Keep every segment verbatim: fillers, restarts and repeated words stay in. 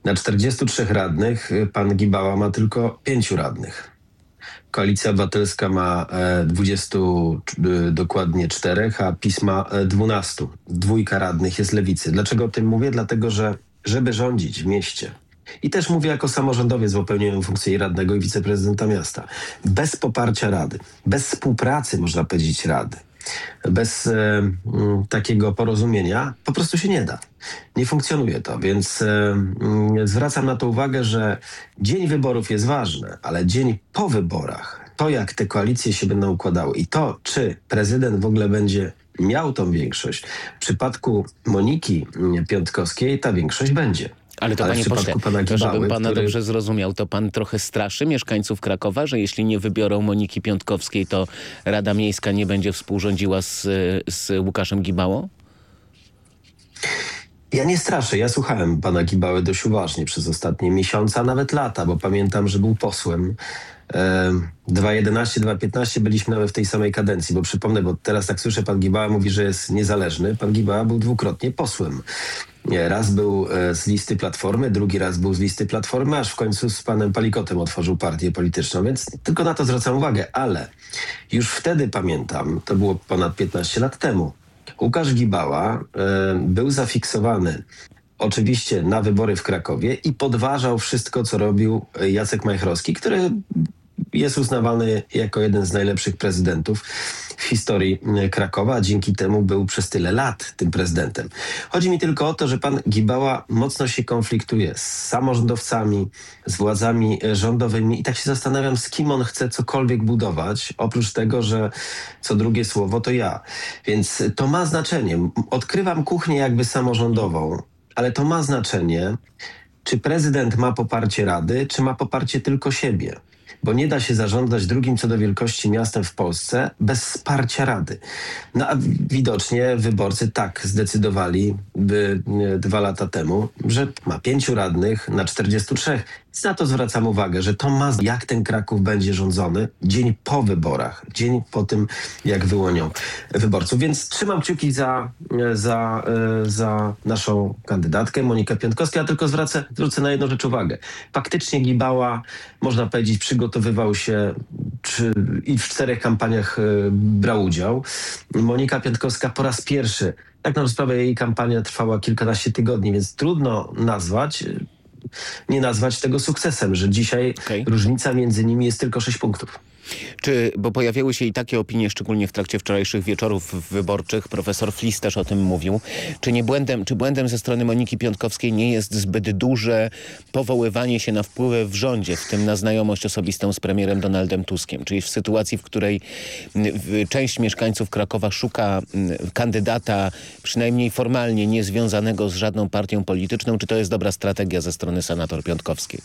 Na czterdziestu trzech radnych pan Gibała ma tylko pięciu radnych. Koalicja Obywatelska ma e, dwudziestu e, dokładnie czterech, a PiS ma e, dwunastu. Dwójka radnych jest lewicy. Dlaczego o tym mówię? Dlatego, że żeby rządzić w mieście, i też mówię jako samorządowiec, bo pełniłem funkcję i radnego, i wiceprezydenta miasta, bez poparcia rady, bez współpracy, można powiedzieć, rady, bez e, m, takiego porozumienia po prostu się nie da. Nie funkcjonuje to, więc e, m, zwracam na to uwagę, że dzień wyborów jest ważny, ale dzień po wyborach, to jak te koalicje się będą układały i to, czy prezydent w ogóle będzie miał tą większość, w przypadku Moniki Piątkowskiej ta większość będzie. Ale to Ale w panie przypadku pośle, pana to żebym Gibały, pana który- dobrze zrozumiał, to pan trochę straszy mieszkańców Krakowa, że jeśli nie wybiorą Moniki Piątkowskiej, to Rada Miejska nie będzie współrządziła z, z Łukaszem Gibałą? Ja nie straszę. Ja słuchałem pana Gibały dość uważnie przez ostatnie miesiące, a nawet lata, bo pamiętam, że był posłem. dwa jedenaście, dwa piętnaście byliśmy nawet w tej samej kadencji, bo przypomnę, bo teraz tak słyszę, pan Gibała mówi, że jest niezależny. Pan Gibała był dwukrotnie posłem. Nie, raz był e, z listy Platformy, drugi raz był z listy Platformy, aż w końcu z panem Palikotem otworzył partię polityczną, więc tylko na to zwracam uwagę. Ale już wtedy pamiętam, to było ponad piętnaście lat temu, Łukasz Gibała e, był zafiksowany oczywiście na wybory w Krakowie i podważał wszystko, co robił Jacek Majchrowski, który jest uznawany jako jeden z najlepszych prezydentów w historii Krakowa, a dzięki temu był przez tyle lat tym prezydentem. Chodzi mi tylko o to, że pan Gibała mocno się konfliktuje z samorządowcami, z władzami rządowymi i tak się zastanawiam, z kim on chce cokolwiek budować, oprócz tego, że co drugie słowo to ja. Więc to ma znaczenie. Odkrywam kuchnię jakby samorządową, ale to ma znaczenie, czy prezydent ma poparcie Rady, czy ma poparcie tylko siebie. Bo nie da się zarządzać drugim co do wielkości miastem w Polsce bez wsparcia Rady. No a widocznie wyborcy tak zdecydowali by, e, dwa lata temu, że ma pięciu radnych na czterdziestu trzech. Więc na to zwracam uwagę, że to ma, jak ten Kraków będzie rządzony dzień po wyborach, dzień po tym, jak wyłonią wyborców. Więc trzymam kciuki za, e, za, e, za naszą kandydatkę Monikę Piątkowską. Ja tylko zwracę, zwrócę na jedną rzecz uwagę. Faktycznie Gibała, można powiedzieć, przygotowywał się czy, i w czterech kampaniach e, brał udział. Monika Piątkowska po raz pierwszy, tak na sprawę jej kampania trwała kilkanaście tygodni, więc trudno nazwać, nie nazwać tego sukcesem, że dzisiaj Okej. różnica między nimi jest tylko sześć punktów. Czy, bo pojawiały się i takie opinie, szczególnie w trakcie wczorajszych wieczorów wyborczych, profesor Flis też o tym mówił, czy nie błędem, czy błędem ze strony Moniki Piątkowskiej nie jest zbyt duże powoływanie się na wpływy w rządzie, w tym na znajomość osobistą z premierem Donaldem Tuskiem, czyli w sytuacji, w której w, część mieszkańców Krakowa szuka m, kandydata przynajmniej formalnie niezwiązanego z żadną partią polityczną, czy to jest dobra strategia ze strony senator Piątkowskiej?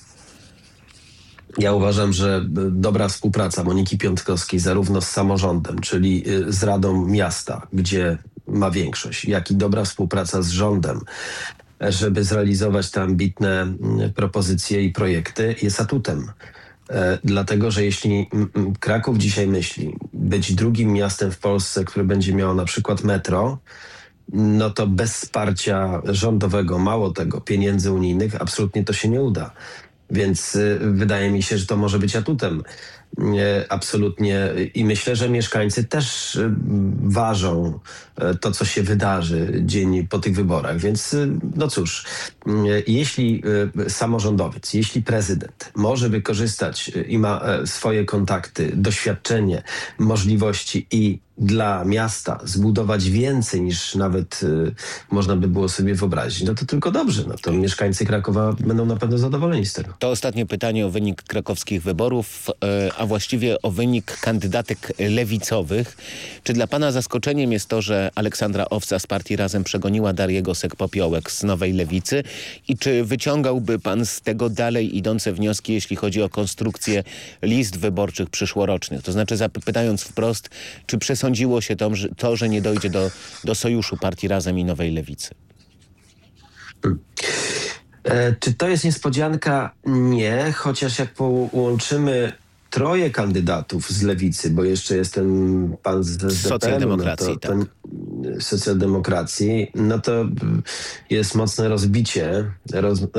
Ja uważam, że dobra współpraca Moniki Piątkowskiej zarówno z samorządem, czyli z Radą Miasta, gdzie ma większość, jak i dobra współpraca z rządem, żeby zrealizować te ambitne propozycje i projekty, jest atutem. E, dlatego, że jeśli m, m, Kraków dzisiaj myśli być drugim miastem w Polsce, które będzie miało na przykład metro, no to bez wsparcia rządowego, mało tego, pieniędzy unijnych, absolutnie to się nie uda. Więc y, wydaje mi się, że to może być atutem. Y, absolutnie. I myślę, że mieszkańcy też y, ważą y, to, co się wydarzy dzień po tych wyborach. Więc y, no cóż, y, jeśli y, samorządowiec, jeśli prezydent może wykorzystać y, i ma y, swoje kontakty, doświadczenie, możliwości i dla miasta zbudować więcej niż nawet y, można by było sobie wyobrazić, no to tylko dobrze. No to mieszkańcy Krakowa będą na pewno zadowoleni z tego. To ostatnie pytanie o wynik krakowskich wyborów, e, a właściwie o wynik kandydatek lewicowych. Czy dla pana zaskoczeniem jest to, że Aleksandra Owca z partii Razem przegoniła Darię Gosek-Popiołek z Nowej Lewicy? I czy wyciągałby pan z tego dalej idące wnioski, jeśli chodzi o konstrukcję list wyborczych przyszłorocznych? To znaczy, zapytając wprost, czy przesądziło się to, że, to, że nie dojdzie do, do sojuszu partii Razem i Nowej Lewicy? E, czy to jest niespodzianka? Nie, chociaż jak połączymy troje kandydatów z Lewicy, bo jeszcze jest ten pan z, z Socjaldemokracji, no to, tak. ten, socjaldemokracji, no to jest mocne rozbicie, roz,